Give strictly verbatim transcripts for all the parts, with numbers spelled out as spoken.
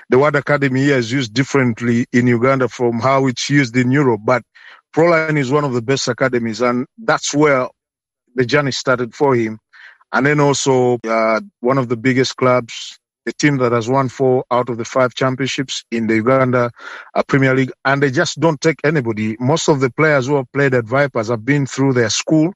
the word academy here is used differently in Uganda from how it's used in Europe. But Proline is one of the best academies, and that's where the journey started for him. And then also uh, one of the biggest clubs, the team that has won four out of the five championships in the Uganda uh, Premier League. And they just don't take anybody. Most of the players who have played at Vipers have been through their school,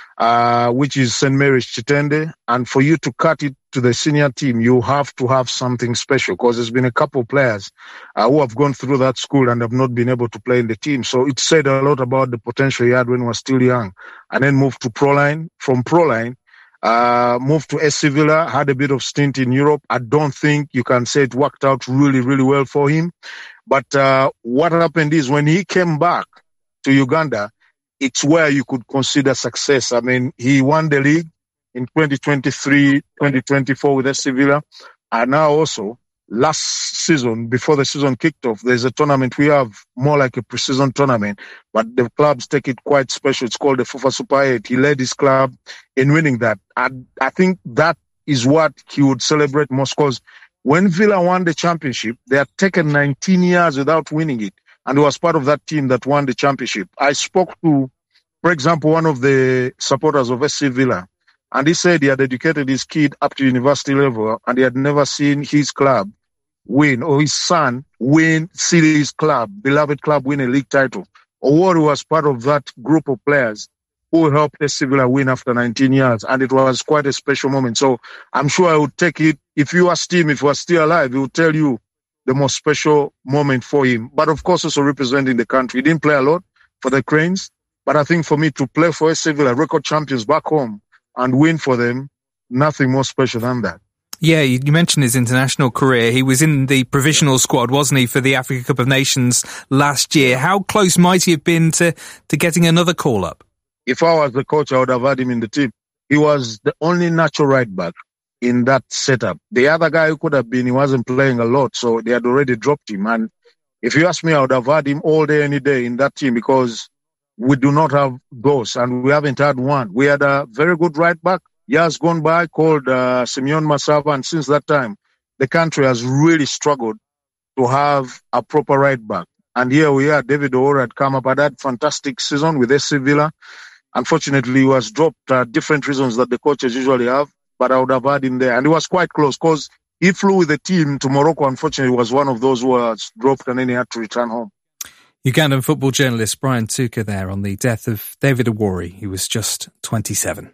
uh, which is Saint Mary's Chitende. And for you to cut it to the senior team, you have to have something special, because there's been a couple of players uh, who have gone through that school and have not been able to play in the team. So it said a lot about the potential he had when he was still young. And then moved to Proline. From Proline, Uh, moved to A C Villa, had a bit of stint in Europe. I don't think you can say it worked out really, really well for him. But uh, what happened is when he came back to Uganda, it's where you could consider success. I mean, he won the league in twenty twenty-three, twenty twenty-four with A C Villa. And now also, last season, before the season kicked off, there's a tournament we have more like a pre-season tournament, but the clubs take it quite special. It's called the FIFA Super eight. He led his club in winning that. And I think that is what he would celebrate most, because when Villa won the championship, they had taken nineteen years without winning it. And he was part of that team that won the championship. I spoke to, for example, one of the supporters of A C Villa, and he said he had educated his kid up to university level and he had never seen his club win, or his son win, see his club, beloved club, win a league title. Owori was part of that group of players who helped A C Villa win after nineteen years, and it was quite a special moment. So I'm sure I would take it, if you asked him, if he was still alive, he would tell you the most special moment for him. But of course, also representing the country. He didn't play a lot for the Cranes, but I think for me to play for A C Villa, record champions back home, and win for them, nothing more special than that. Yeah, you mentioned his international career. He was in the provisional squad, wasn't he, for the Africa Cup of Nations last year. How close might he have been to, to getting another call-up? If I was the coach, I would have had him in the team. He was the only natural right back in that setup. The other guy who could have been, he wasn't playing a lot, so they had already dropped him. And if you ask me, I would have had him all day, any day in that team, because we do not have those, and we haven't had one. We had a very good right back, years gone by, called uh, Simeon Masava, and since that time, the country has really struggled to have a proper right back. And here we are, David Owori had come up, had that fantastic season with A C Villa. Unfortunately, he was dropped, uh, different reasons that the coaches usually have, but I would have had him there. And it was quite close, because he flew with the team to Morocco. Unfortunately, he was one of those who was dropped and then he had to return home. Ugandan football journalist Brian Tuka there on the death of David Owori. He was just twenty-seven.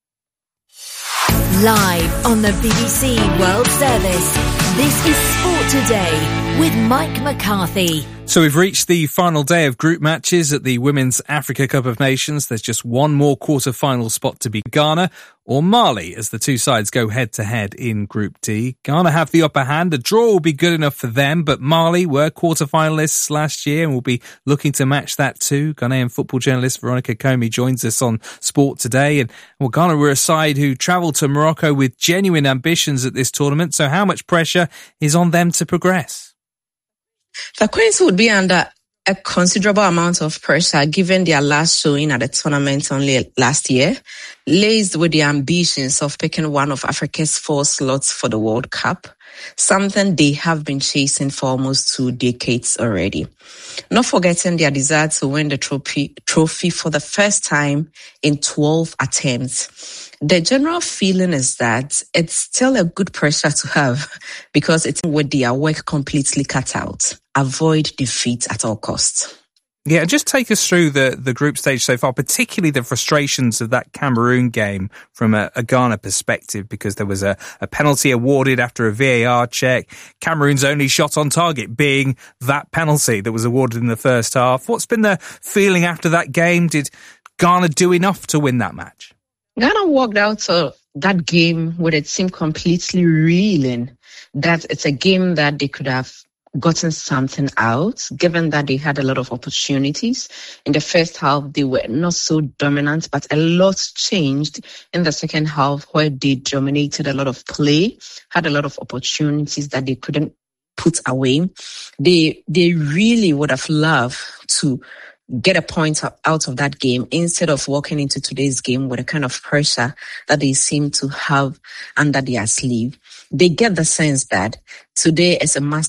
Live on the B B C World Service, this is Sport Today with Mike McCarthy. So we've reached the final day of group matches at the Women's Africa Cup of Nations. There's just one more quarter-final spot to be Ghana or Mali as the two sides go head-to-head in Group D. Ghana have the upper hand. A draw will be good enough for them, but Mali were quarter-finalists last year and will be looking to match that too. Ghanaian football journalist Veronica Comey joins us on Sport Today. And well, Ghana were a side who travelled to Morocco with genuine ambitions at this tournament, so how much pressure is on them to progress? The Queens would be under a considerable amount of pressure given their last showing at the tournament only last year, laced with the ambitions of picking one of Africa's four slots for the World Cup, something they have been chasing for almost two decades already. Not forgetting their desire to win the trophy, trophy for the first time in twelve attempts. The general feeling is that it's still a good pressure to have because it's with their work completely cut out. Avoid defeat at all costs. Yeah, just take us through the, the group stage so far, particularly the frustrations of that Cameroon game from a, a Ghana perspective, because there was a, a penalty awarded after a V A R check. Cameroon's only shot on target being that penalty that was awarded in the first half. What's been the feeling after that game? Did Ghana do enough to win that match? Ghana walked out of that game with it seemed completely reeling that it's a game that they could have gotten something out, given that they had a lot of opportunities. In the first half, they were not so dominant, but a lot changed in the second half where they dominated a lot of play, had a lot of opportunities that they couldn't put away. They, they really would have loved to get a point out of that game instead of walking into today's game with a kind of pressure that they seem to have under their sleeve. They get the sense that today is a must